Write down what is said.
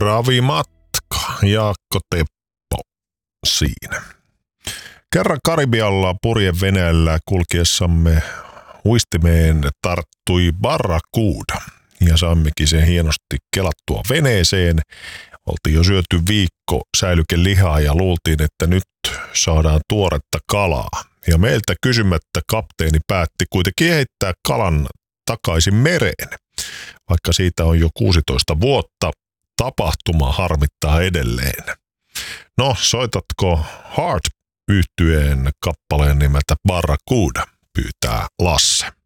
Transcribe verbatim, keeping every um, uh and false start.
Ravimatka, Jaakko Teppo siinä. Kerran Karibialla purjeveneellä kulkiessamme uistimeen tarttui barracuda ja saimmekin sen hienosti kelattua veneeseen. Oltiin jo syöty viikko säilykelihaa ja luultiin, että nyt saadaan tuoretta kalaa. Ja meiltä kysymättä kapteeni päätti kuitenkin heittää kalan takaisin mereen. Vaikka siitä on jo kuusitoista vuotta, tapahtuma harmittaa edelleen. No, soitatko Heart -yhtyeen kappaleen nimeltä Barracuda, pyytää Lasse.